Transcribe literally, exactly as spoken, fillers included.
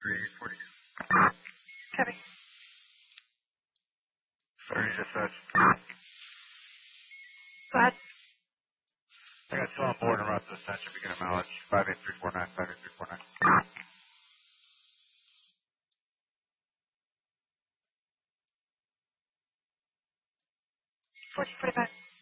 three forty. Copy. Sorry, dispatch. Go ahead. I got two on board and around to Ascension, beginning mileage, five eight three four nine, five eight three four nine. fourteen forty-five.